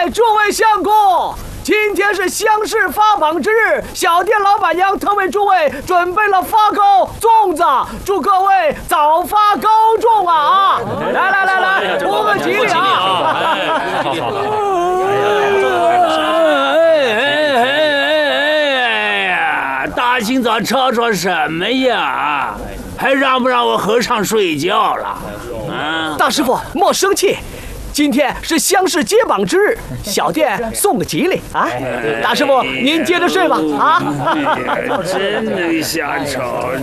诸位相公，今天是乡试发榜之日，小店老板娘特为诸位准备了发糕、粽子，祝各位早发高中啊！来，图个吉利啊！ 大清早吵吵什么呀？还让不让我和尚睡觉了？啊！ 大师傅莫生气。今天是乡试揭榜之日，小店送个吉利啊！大师傅，您接着睡吧啊！ 真的想瞅瞅。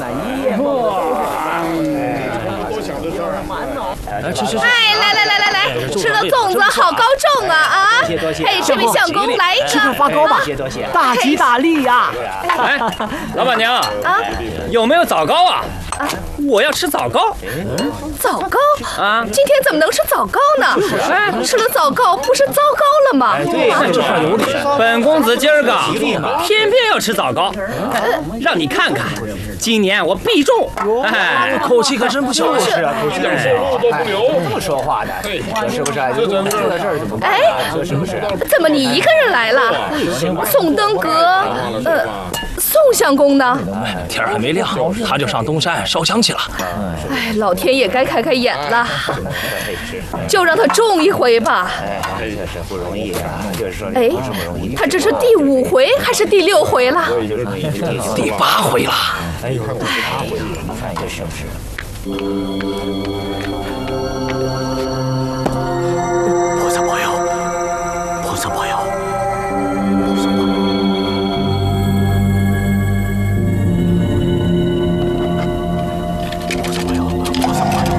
哎，来，吃了粽子好高重啊啊！哎，这位相公来一个， 吃个发糕吧，大吉大利呀！ 哎，老板娘啊，有没有枣糕啊？我要吃枣糕。 枣糕啊？ 今天怎么能吃枣糕呢？哎，吃了枣糕不是糟糕了吗？ 对呀，这话有理。本公子今儿个偏偏要吃枣糕，让你看看，今年我必中。哎， 口气可真不小。 是啊，口气真不小。这么说话的，是不是？就坐在这儿怎么办？ 哎， 是不是？ 怎么你一个人来了？宋登阁，宋相公呢？ 天儿还没亮，他就上东山烧香去了。 哎，老天爷该开开眼了，就让他中一回吧。 这是不容易啊，就是说哎，他这是第5回还是第6回了？ 第8回了。 哎呦，第8回，你看这是不是？